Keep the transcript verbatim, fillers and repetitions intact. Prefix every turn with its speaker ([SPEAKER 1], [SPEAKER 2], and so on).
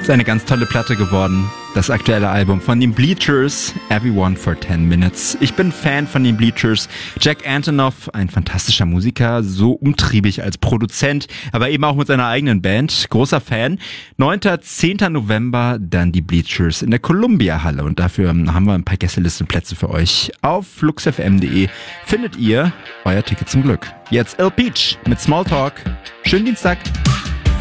[SPEAKER 1] Ist eine ganz tolle Platte geworden. Das aktuelle Album von den Bleachers, Everyone for ten minutes. Ich bin Fan von den Bleachers. Jack Antonoff, ein fantastischer Musiker, so umtriebig als Produzent, aber eben auch mit seiner eigenen Band. Großer Fan. neunter zehnter November dann die Bleachers in der Columbia Halle. Und dafür haben wir ein paar Gästelistenplätze für euch. Auf flux f m punkt d e findet ihr euer Ticket zum Glück. Jetzt Il Peach mit Smalltalk. Schönen Dienstag.